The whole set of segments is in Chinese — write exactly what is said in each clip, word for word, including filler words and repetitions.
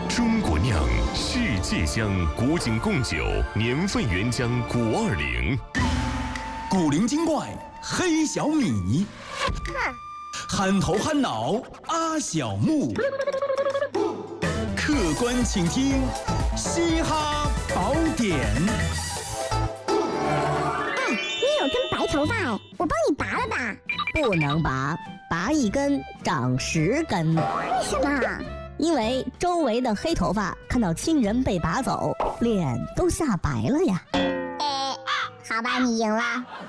中国酿，世界香，古井贡酒，年份原浆古二零。 古灵精怪黑小米，憨头憨脑阿小木，客官请听嘻哈宝典。 哎，你有根白头发哎，我帮你拔了吧。 不能拔，拔一根长十根。 为什么？ 因为周围的黑头发看到亲人被拔走，脸都吓白了呀。 哎，好吧，你赢了。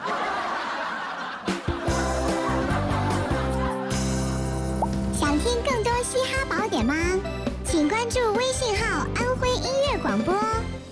想听更多嘻哈宝典吗？请关注微信号“安徽音乐广播”。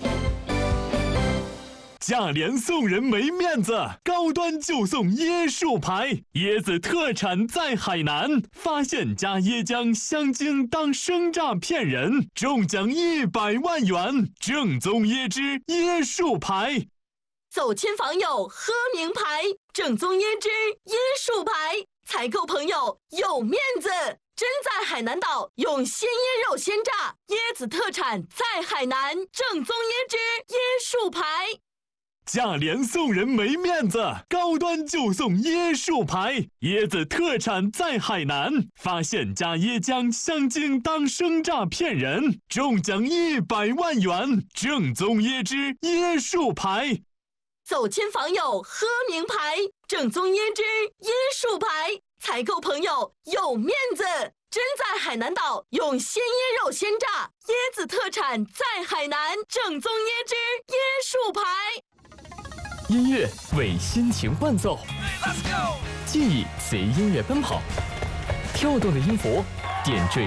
价廉送人没面子，高端就送椰树牌，椰子特产在海南，发现加椰浆香精当生榨骗人，中奖一百万元，正宗椰汁椰树牌。 走亲访友喝名牌，正宗椰汁椰树牌，采购朋友有面子。真在海南岛用鲜椰肉鲜榨，椰子特产在海南，正宗椰汁椰树牌。 价廉送人没面子，高端就送椰树牌，椰子特产在海南，发现加椰浆香精当生榨骗人，中奖一百万元，正宗椰汁椰树牌。 走亲访友喝名牌，正宗椰汁椰树牌，采购朋友有面子。真在海南岛用鲜椰肉鲜榨，椰子特产在海南，正宗椰汁椰树牌。 音乐为心情伴奏，记忆随音乐奔跑，跳动的音符点缀